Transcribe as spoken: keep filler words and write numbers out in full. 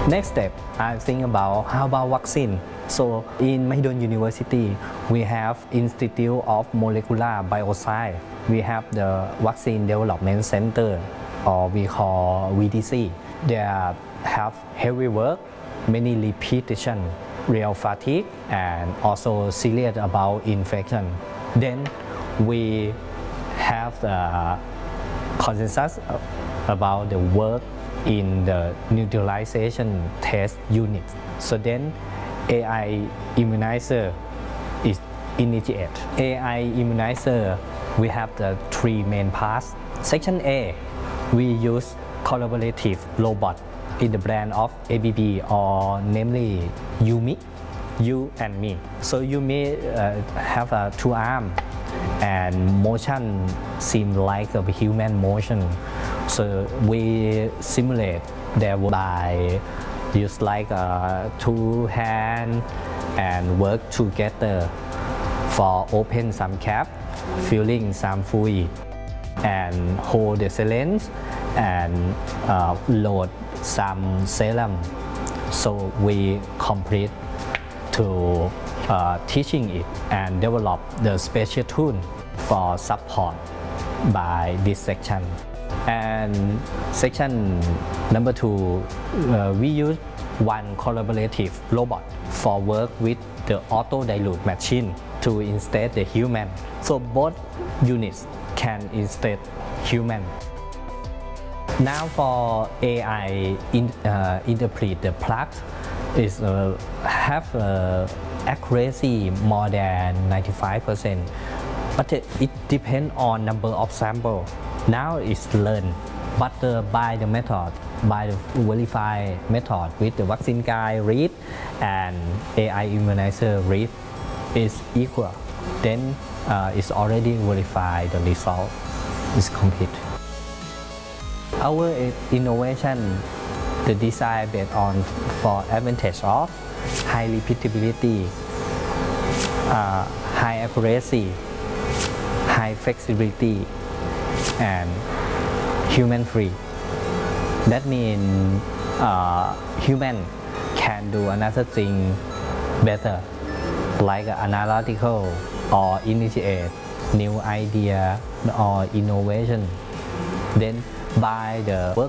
Next step, I think about how about vaccine. So in Mahidol University, we have Institute of Molecular Bioscience. We have the Vaccine Development Center, or we call V D C. They have heavy work, many repetition, real fatigue, and also serious about infection. Then we have the consensus about the work in the neutralization test unit. So then A I immunizer is initiated. A I immunizer, we have the three main parts. Section A, we use collaborative robot in the brand of A B B, or namely Yumi, you and me. So Yumi uh, have a two arm and motion seem like a human motion. So we simulate their work by use like uh, two hands and work together for open some cap, filling some fluid, and hold the syringe and uh, load some serum. So we complete to uh, teaching it and develop the special tool for support by this section. And section number two, uh, we use one collaborative robot for work with the auto dilute machine to instead the human. So both units can instead human. Now for A I in, uh, interpret the plug is uh, have uh, accuracy more than ninety-five percent, but it, it depends on number of sample. Now it's learned, but uh, by the method, by the verify method with the vaccine guide read and A I immunizer read is equal, then uh, it's already verified the result is complete. Our innovation, the design based on for advantage of high repeatability, uh, high accuracy, high flexibility, and human free. That means uh, human can do another thing better, like analytical or initiate new idea or innovation. Then by the work